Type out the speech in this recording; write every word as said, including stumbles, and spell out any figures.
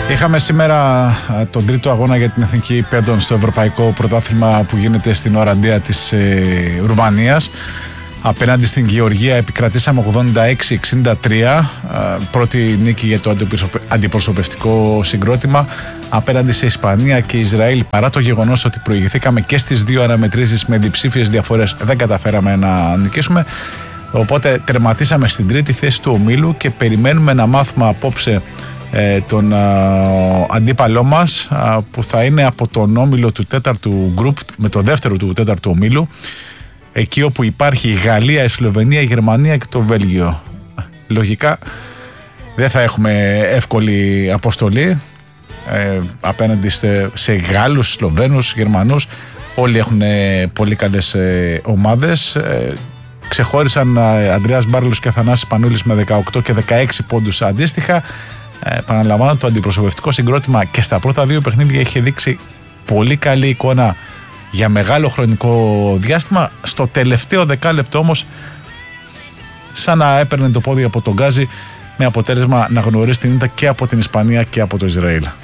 Είχαμε σήμερα τον τρίτο αγώνα για την Εθνική Πέδων στο Ευρωπαϊκό Πρωτάθλημα που γίνεται στην Οραντία της ε, Ρουμανίας. Απέναντι στην Γεωργία επικρατήσαμε ογδόντα έξι εξήντα τρία, πρώτη νίκη για το αντιπροσωπευτικό συγκρότημα. Απέναντι σε Ισπανία και Ισραήλ, παρά το γεγονός ότι προηγηθήκαμε και στις δύο αναμετρήσεις με διψήφιες διαφορές, δεν καταφέραμε να νικήσουμε. Οπότε τερματίσαμε στην τρίτη θέση του ομίλου και περιμένουμε να μάθουμε απόψε ε, τον α, αντίπαλό μας, α, που θα είναι από τον όμιλο του τέταρτου γκρουπ με το δεύτερο του τέταρτου ομίλου, εκεί όπου υπάρχει η Γαλλία, η Σλοβενία, η Γερμανία και το Βέλγιο. Λογικά δεν θα έχουμε εύκολη αποστολή ε, απέναντι σε, σε Γάλλους, Σλοβαίνους, Γερμανούς. Όλοι έχουν ε, πολύ καλές ε, ομάδες. Ε, ξεχώρισαν ε, Ανδρέας Μπάρλος και Αθανάσης Πανούλης με δεκαοκτώ και δεκαέξι πόντους αντίστοιχα. Ε, Παναλαμβάνω, το αντιπροσωπευτικό συγκρότημα και στα πρώτα δύο παιχνίδια είχε δείξει πολύ καλή εικόνα για μεγάλο χρονικό διάστημα. Στο τελευταίο δεκάλεπτο όμως σαν να έπαιρνε το πόδι από τον γκάζι, με αποτέλεσμα να γνωρίσει την ήττα και από την Ισπανία και από το Ισραήλ.